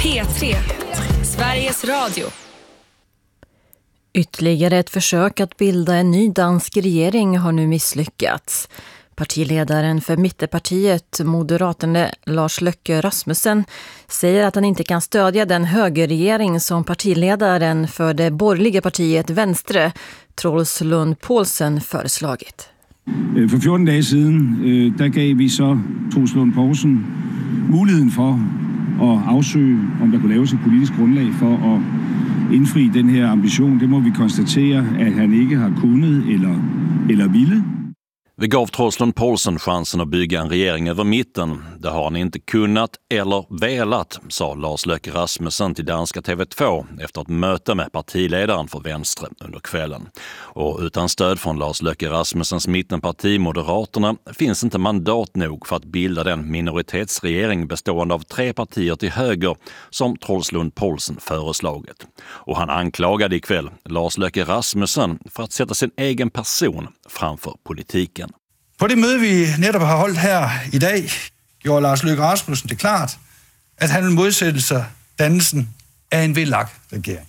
P3, Sveriges Radio. Ytterligare ett försök att bilda en ny dansk regering har nu misslyckats. Partiledaren för Mittepartiet, Moderaterna Lars Løkke Rasmussen, säger att han inte kan stödja den högerregering som partiledaren för det borgerliga partiet Venstre, Troels Lund Poulsen, föreslagit. För 14 dagar sedan där gav vi så Troels Lund Poulsen muligheden för att afsøge, om der kunne laves et politisk grundlag for at indfri den her ambition. Det må vi konstatere, at han ikke har kunnet eller ville. Vi gav Troels Lund Poulsen chansen att bygga en regering över mitten. Det har han inte kunnat eller velat, sa Lars Løkke Rasmussen till danska TV2 efter ett möte med partiledaren för Venstre under kvällen. Och utan stöd från Lars Løkke Rasmussens mittenparti Moderaterna finns inte mandat nog för att bilda den minoritetsregering bestående av 3 partier till höger som Troels Lund Poulsen föreslagit. Och han anklagade ikväll Lars Løkke Rasmussen för att sätta sin egen person framför politiken. På det møde, vi netop har holdt her i dag, gjorde Lars Løkke Rasmussen det klart, at han vil modsætte sig dannelsen af en VLAK-regering.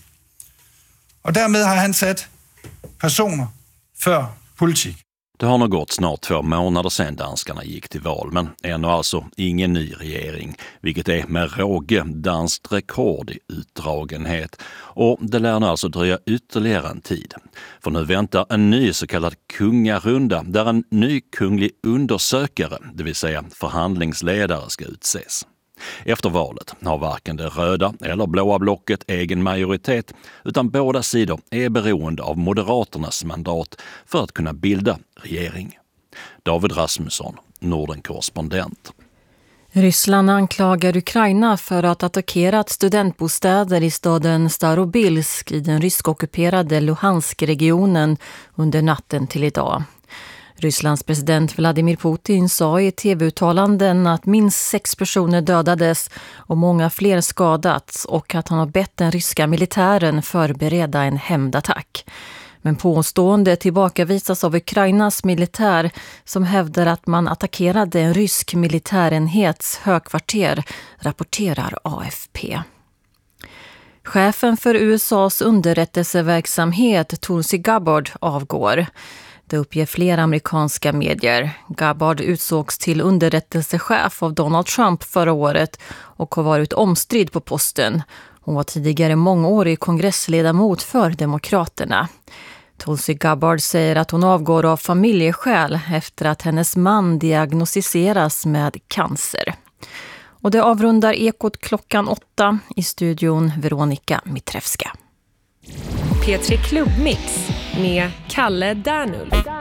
Og dermed har han sat personer før politik. Det har nog gått snart 2 månader sedan danskarna gick till val, men ännu alltså ingen ny regering, vilket är med råge danskt rekord i utdragenhet. Och det lär nu alltså dröja ytterligare en tid. För nu väntar en ny så kallad kungarunda där en ny kunglig undersökare, det vill säga förhandlingsledare, ska utses. Efter valet har varken det röda eller blåa blocket egen majoritet, utan båda sidor är beroende av Moderaternas mandat för att kunna bilda regering. David Rasmusson, Norden-korrespondent. Ryssland anklagar Ukraina för att ha attackerat studentbostäder i staden Starobilsk i den ryskockuperade Luhansk-regionen under natten till idag. Rysslands president Vladimir Putin sa i tv-uttalanden att minst 6 personer dödades och många fler skadats och att han har bett den ryska militären förbereda en hämndattack. Men påståendet tillbakavisas av Ukrainas militär som hävdar att man attackerade en rysk militärenhets högkvarter, rapporterar AFP. Chefen för USAs underrättelseverksamhet Tulsi Gabbard avgår. Det uppger flera amerikanska medier. Gabbard utsågs till underrättelsechef av Donald Trump förra året och har varit omstridd på posten. Hon var tidigare mångårig kongressledamot för Demokraterna. Tulsi Gabbard säger att hon avgår av familjeskäl efter att hennes man diagnostiseras med cancer. Och det avrundar Ekot klockan 8 i studion Veronica Mitrevska. P3 Klubbmix med Kalle Dernulf.